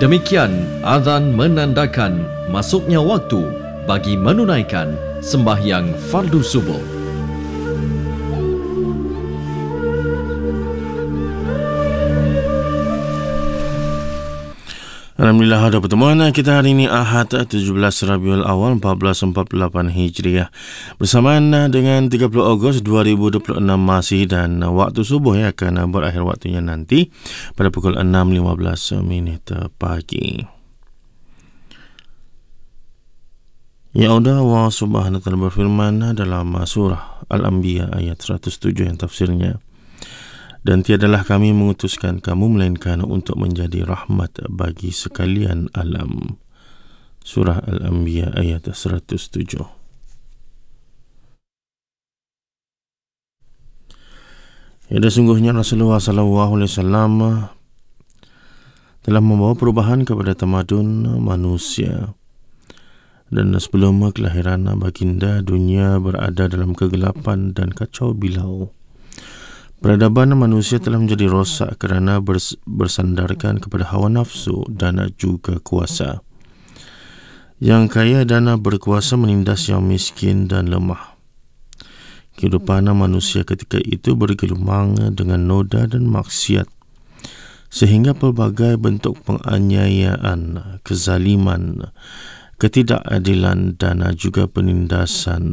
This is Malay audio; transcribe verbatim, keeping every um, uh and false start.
Demikian azan menandakan masuknya waktu bagi menunaikan sembahyang fardu subuh. Alhamdulillah, ada pertemuan kita hari ini Ahad tujuh belas Rabiul Awal seribu empat ratus empat puluh lapan Hijriah bersamaan dengan tiga puluh Ogos dua ribu dua puluh enam masih, dan waktu subuh ya akan berakhir waktunya nanti pada pukul enam lima belas minit pagi. Ya Allah, Allah Subhanahu wa taala berfirman dalam surah Al-Anbiya ayat seratus tujuh yang tafsirnya, dan tiadalah kami mengutuskan kamu melainkan untuk menjadi rahmat bagi sekalian alam. Surah Al-Anbiya ayat seratus tujuh. Ya, sesungguhnya Rasulullah sallallahu alaihi wasallam telah membawa perubahan kepada tamadun manusia. Dan sebelum kelahiran baginda, dunia berada dalam kegelapan dan kacau bilau. Peradaban manusia telah menjadi rosak kerana bers- bersandarkan kepada hawa nafsu dan juga kuasa. Yang kaya dan berkuasa menindas yang miskin dan lemah. Kehidupan manusia ketika itu bergelumang dengan noda dan maksiat, sehingga pelbagai bentuk penganiayaan, kezaliman, ketidakadilan dan juga penindasan